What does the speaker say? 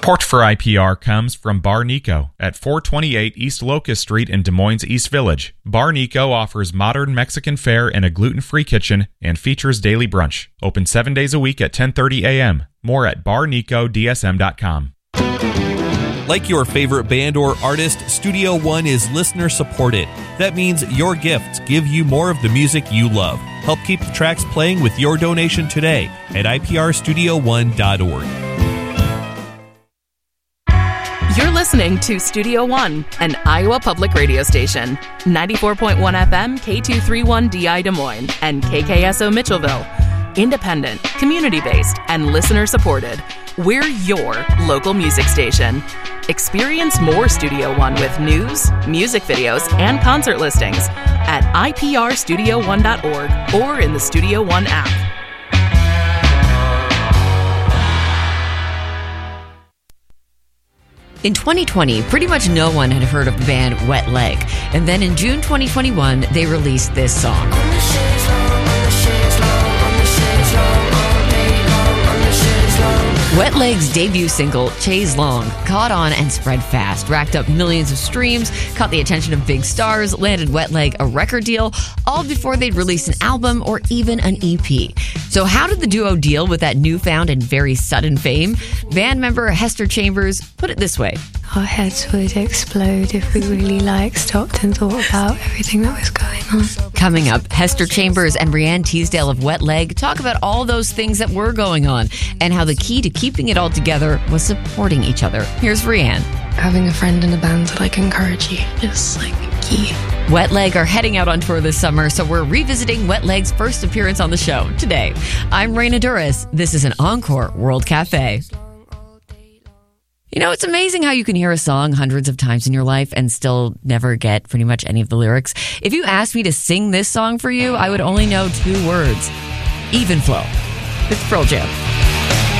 Support for IPR comes from Bar Nico at 428 East Locust Street in Des Moines East Village. Bar Nico offers modern Mexican fare and a gluten-free kitchen and features daily brunch. Open 7 days a week at 10:30 a.m. More at barnicodsm.com. Like your favorite band or artist, Studio One is listener supported. That means your gifts give you more of the music you love. Help keep the tracks playing with your donation today at iprstudio1.org. You're listening to Studio One, an Iowa public radio station. 94.1 FM, K231DI Des Moines, and KKSO Mitchellville. Independent, community-based, and listener-supported. We're your local music station. Experience more Studio One with news, music videos, and concert listings at iprstudio1.org or in the Studio One app. In 2020, pretty much no one had heard of the band Wet Leg. And then in June 2021, they released this song. Wet Leg's debut single, Chaise Long, caught on and spread fast, racked up millions of streams, caught the attention of big stars, landed Wet Leg a record deal, all before they'd release an album or even an EP. So how did the duo deal with that newfound and very sudden fame? Band member Hester Chambers put it this way. Our heads would explode if we really stopped and thought about everything that was going on. Coming up, Hester Chambers and Brianne Teasdale of Wet Leg talk about all those things that were going on and how the key to keeping it all together was supporting each other. Here's Brianne. Having a friend in a band that encourage you is key. Wet Leg are heading out on tour this summer, so we're revisiting Wet Leg's first appearance on the show today. I'm Raina Duras. This is an Encore World Cafe. You know, it's amazing how you can hear a song hundreds of times in your life and still never get pretty much any of the lyrics. If you asked me to sing this song for you, I would only know 2 words. Even Flow. It's Pearl Jam.